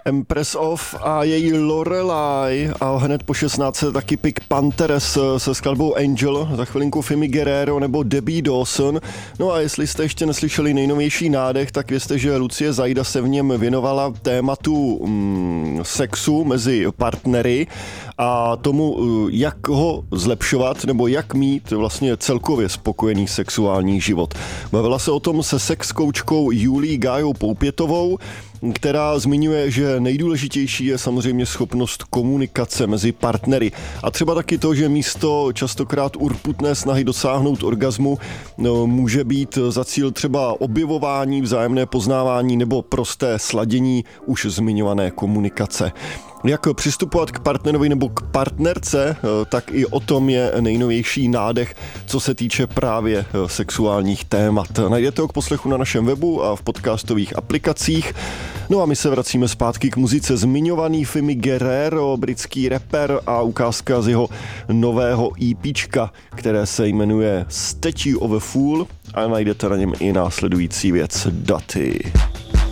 Empress of a její Lorelai a hned po 16 taky Pink Panthers se skladbou Angel, za chvilinku Fimi Guerrero nebo Debbie Dawson. No a jestli jste ještě neslyšeli nejnovější nádech, tak vězte, že Lucie Zajda se v něm věnovala tématu sexu mezi partnery a tomu, jak ho zlepšovat nebo jak mít vlastně celkově spokojený sexuální život. Bavila se o tom se sexkoučkou Julí Gájou Poupětovou, která zmiňuje, že nejdůležitější je samozřejmě schopnost komunikace mezi partnery. A třeba taky to, že místo častokrát urputné snahy dosáhnout orgazmu může být za cíl třeba objevování, vzájemné poznávání nebo prosté sladění už zmiňované komunikace. Jak přistupovat k partnerovi nebo k partnerce, tak i o tom je nejnovější nádech, co se týče právě sexuálních témat. Najdete ho k poslechu na našem webu a v podcastových aplikacích. No a my se vracíme zpátky k muzice. Zmiňovaný Fimi Guerrero, britský rapper, a ukázka z jeho nového EPčka, které se jmenuje Statue of a Fool, a najdete na něm i následující věc Daty.